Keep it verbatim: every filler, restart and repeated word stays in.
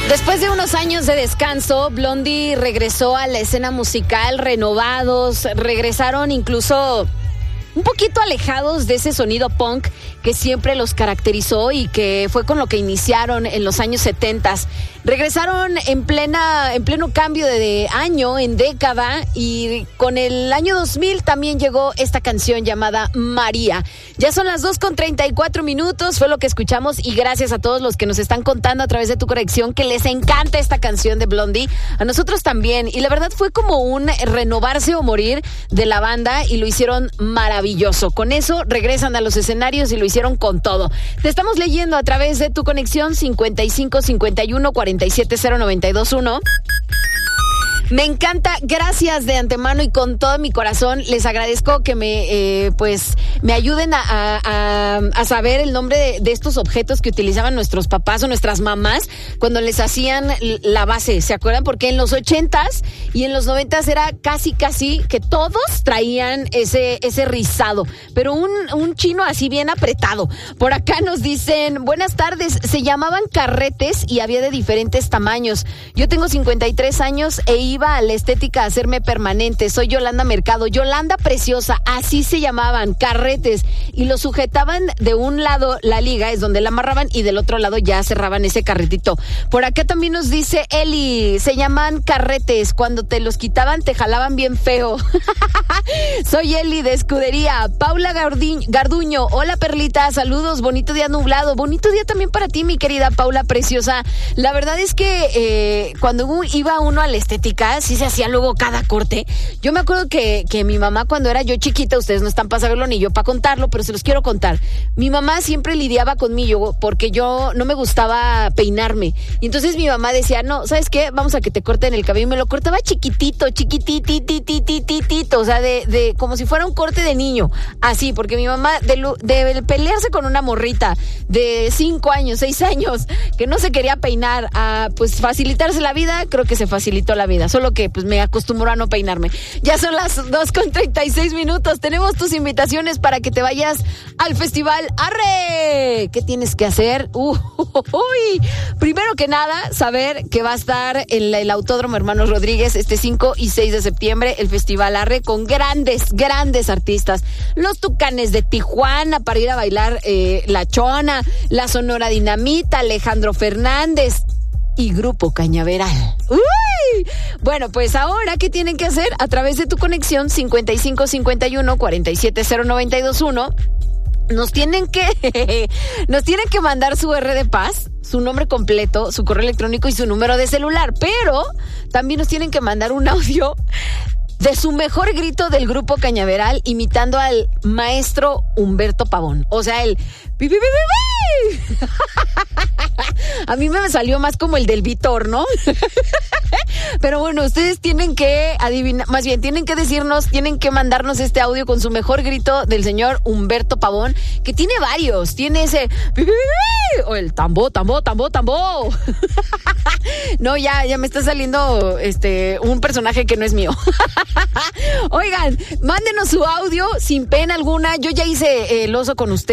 Después de unos años de descanso, Blondie regresó a la escena musical renovados, regresaron incluso un poquito alejados de ese sonido punk que siempre los caracterizó y que fue con lo que iniciaron en los años setentas. Regresaron en plena, en pleno cambio de, de año, en década, y con el año dos mil también llegó esta canción llamada María. Ya son las dos con treinta y cuatro minutos, fue lo que escuchamos, y gracias a todos los que nos están contando a través de tu conexión que les encanta esta canción de Blondie. A nosotros también, y la verdad fue como un renovarse o morir de la banda, y lo hicieron maravilloso. Con eso regresan a los escenarios y lo hicieron con todo. Te estamos leyendo a través de tu conexión cincuenta y cinco cincuenta y uno cuarenta y siete cero noventa y dos uno. Me encanta, gracias de antemano y con todo mi corazón. Les agradezco que me eh, pues me ayuden a, a, a saber el nombre de, de estos objetos que utilizaban nuestros papás o nuestras mamás cuando les hacían la base. ¿Se acuerdan? Porque en los ochentas y en los noventas era casi casi que todos traían ese, ese rizado, pero un, un chino así bien apretado. Por acá nos dicen, buenas tardes, se llamaban carretes y había de diferentes tamaños. Yo tengo cincuenta y tres años e iba a la estética a hacerme permanente. Soy Yolanda Mercado. Yolanda Preciosa, así se llamaban, carretes, y lo sujetaban de un lado la liga, es donde la amarraban, y del otro lado ya cerraban ese carretito. Por acá también nos dice Eli, se llaman carretes, cuando te los quitaban te jalaban bien feo. Soy Eli de Escudería. Paula Gardi- Garduño, hola Perlita, saludos, bonito día nublado, bonito día también para ti, mi querida Paula Preciosa. La verdad es que eh, cuando iba uno a la estética, sí se hacía luego cada corte. Yo me acuerdo que, que mi mamá, cuando era yo chiquita, ustedes no están para saberlo ni yo para contarlo, pero se los quiero contar. Mi mamá siempre lidiaba conmigo porque yo no me gustaba peinarme. Y entonces mi mamá decía, no, ¿sabes qué? Vamos a que te corten el cabello. Y me lo cortaba chiquitito, chiquititititititito, o sea, de, de como si fuera un corte de niño. Así, porque mi mamá, de, de pelearse con una morrita de cinco años, seis años, que no se quería peinar, a pues facilitarse la vida, creo que se facilitó la vida. Solo que pues me acostumbró a no peinarme. Ya son las dos con treinta y seis minutos. Tenemos tus invitaciones para que te vayas al festival Arre. ¿Qué tienes que hacer? Uh, uh, uy. Primero que nada, saber que va a estar en el Autódromo Hermanos Rodríguez este cinco y seis de septiembre el festival Arre, con grandes, grandes artistas. Los Tucanes de Tijuana para ir a bailar eh, La Chona, la Sonora Dinamita, Alejandro Fernández y Grupo Cañaveral. ¡Uy! Bueno, pues ahora, ¿qué tienen que hacer? A través de tu conexión cincuenta y cinco cincuenta y uno cuarenta y siete cero noventa y dos uno, nos tienen que nos tienen que mandar su R de paz, su nombre completo, su correo electrónico y su número de celular, pero también nos tienen que mandar un audio de su mejor grito del Grupo Cañaveral imitando al maestro Humberto Pavón. O sea, el pi, pi, pi, pi, pi. A mí me salió más como el del Vitor, ¿no? Pero bueno, ustedes tienen que adivinar, más bien tienen que decirnos, tienen que mandarnos este audio con su mejor grito del señor Humberto Pavón, que tiene varios. Tiene ese pi, pi, pi, pi, o el tambo, tambo, tambo, tambo. No, ya, ya me está saliendo este un personaje que no es mío. Oigan, mándenos su audio sin pena alguna. Yo ya hice el oso con usted.